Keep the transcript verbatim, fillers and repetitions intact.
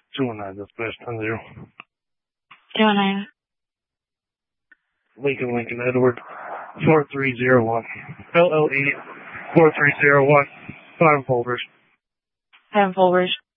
two one nine, dispatch ten zero. two one nine. Lincoln, Lincoln, Edward, four three zero one. L L eight, four three zero one. Five folders. Five folders.